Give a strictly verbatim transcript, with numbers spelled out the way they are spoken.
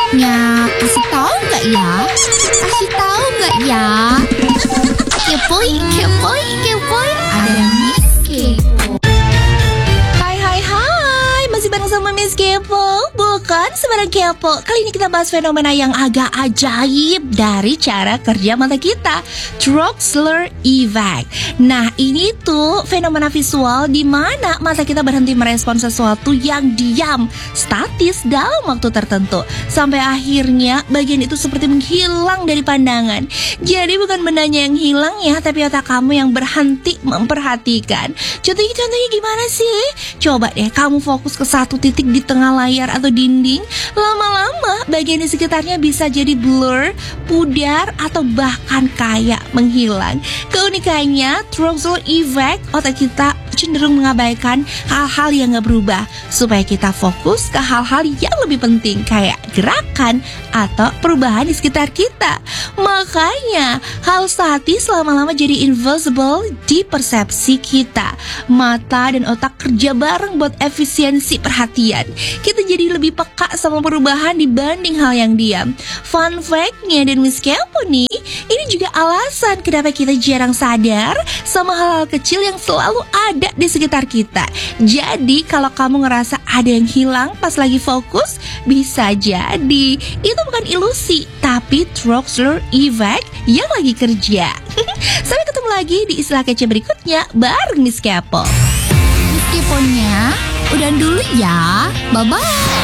berikutnya. Kasih tahu nggak ya? Kasih tahu nggak ya? Kepoin, kepoin, kepoin. Ada Miss Kepo. Hai hai hai, masih bareng sama Miss Kepo. Bukan sembarang kepo. Kali ini kita bahas fenomena yang agak ajaib dari cara kerja mata kita, Troxler Effect. Nah, ini tuh fenomena visual di mana mata kita berhenti merespon sesuatu yang diam, statis dalam waktu tertentu, sampai akhirnya bagian itu seperti menghilang dari pandangan. Jadi bukan bendanya yang hilang ya, tapi otak kamu yang berhenti memperhatikan. Contohnya, contohnya gimana sih? Coba deh kamu fokus ke satu titik di tengah layar atau dinding. Lama-lama bagian di sekitarnya bisa jadi blur, pudar, atau bahkan kayak menghilang. Keunikannya, Troxler Effect, otak kita cenderung mengabaikan hal-hal yang gak berubah supaya kita fokus ke hal-hal yang lebih penting kayak gerakan atau perubahan di sekitar kita. Makanya hal statis lama-lama jadi invisible di persepsi kita. Mata dan otak kerja bareng buat efisiensi perhatian. Kita jadi lebih peka sama perubahan dibanding hal yang diam. Fun fact-nya dan Miss Kepo nih, ini juga alasan kenapa kita jarang sadar sama hal-hal kecil yang selalu ada di sekitar kita. Jadi kalau kamu ngerasa ada yang hilang pas lagi fokus, bisa jadi itu bukan ilusi, tapi Troxler Effect yang lagi kerja. Sampai ketemu lagi di istilah kece berikutnya bareng Miss Kepo. Miss Keponya, udah dulu ya. Bye-bye.